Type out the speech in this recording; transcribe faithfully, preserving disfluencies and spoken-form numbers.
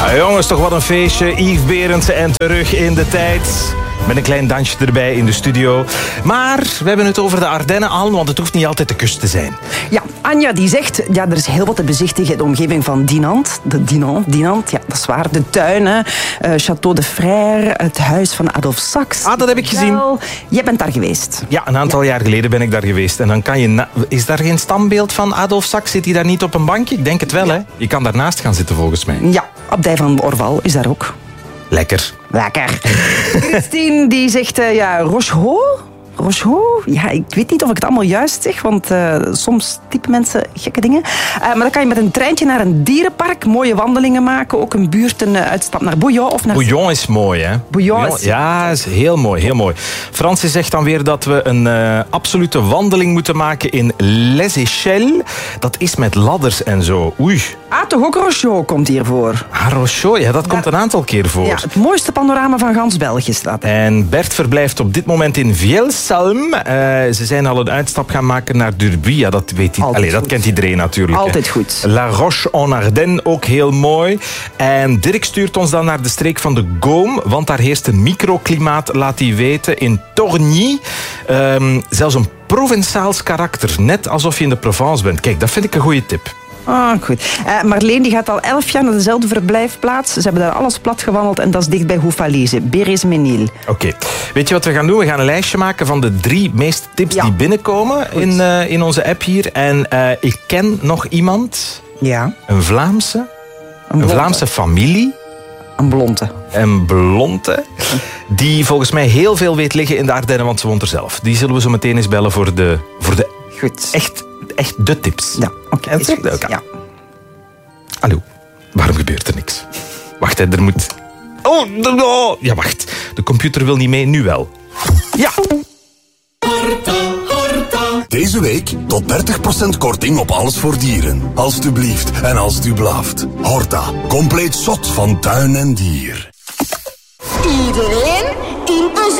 Ah, jongens, toch wat een feestje. Yves Berendsen en terug in de tijd. Met een klein dansje erbij in de studio. Maar we hebben het over de Ardennen al, want het hoeft niet altijd de kust te zijn. Ja, Anja die zegt, ja, er is heel wat te bezichtigen in de omgeving van Dinant. De Dinant, Dinant, ja, dat is waar. De tuinen, uh, Château de Frère, het huis van Adolphe Sax. Ah, dat heb ik gezien. Wel, jij bent daar geweest. Ja, een aantal ja. jaar geleden ben ik daar geweest. En dan kan je... Na- is daar geen standbeeld van Adolphe Sax? Zit hij daar niet op een bankje? Ik denk het wel, ja. hè? Je kan daarnaast gaan zitten, volgens mij. Ja, Abdij van Orval is daar ook. Lekker. Lekker. Christine die zegt, uh, ja, Rochereau? Rochereau? Ja, ik weet niet of ik het allemaal juist zeg, want uh, soms typen mensen gekke dingen. Uh, maar dan kan je met een treintje naar een dierenpark mooie wandelingen maken. Ook een buurt, een uh, uitstap naar Bouillon. Of naar... Bouillon is mooi, hè? Bouillon, Bouillon is... Ja, is heel mooi, heel mooi. Francis zegt dan weer dat we een uh, absolute wandeling moeten maken in Les Échelles. Dat is met ladders en zo. Oei. Ah, toch ook Rochereau komt hiervoor. Ah, Rochereau, ja, dat ja. komt een aantal keer voor. Ja, het mooiste panorama van gans België staat. En Bert verblijft op dit moment in Vielsalm. Uh, ze zijn al een uitstap gaan maken naar Durbuy. Ja, dat weet hij. Allee, dat kent iedereen natuurlijk. Altijd hè. goed. La Roche-en-Ardennes, ook heel mooi. En Dirk stuurt ons dan naar de streek van de Gaume, want daar heerst een microklimaat, laat hij weten, in Torgny. Um, zelfs een Provençaals karakter, net alsof je in de Provence bent. Kijk, dat vind ik een goede tip. Ah, goed. Uh, Marleen die gaat al elf jaar naar dezelfde verblijfplaats. Ze hebben daar alles plat gewandeld en dat is dicht bij Houffalize, Bérésménil. Oké. Okay. Weet je wat we gaan doen? We gaan een lijstje maken van de drie meeste tips ja. die binnenkomen in, uh, in onze app hier. En uh, ik ken nog iemand, ja. een Vlaamse, een, een Vlaamse familie. Een blonde. Een blonde, die volgens mij heel veel weet liggen in de Ardennen, want ze woont er zelf. Die zullen we zo meteen eens bellen voor de, voor de goed. echt... Echt de tips. Ja, oké. Okay, okay. ja. Hallo, waarom gebeurt er niks? Wacht, hè, er moet... Oh, oh, ja, wacht. De computer wil niet mee, nu wel. Ja. Horta, Horta. Deze week tot dertig procent korting op alles voor dieren. Alsjeblieft en als u blaaft. Horta, compleet zot van tuin en dier. Iedereen in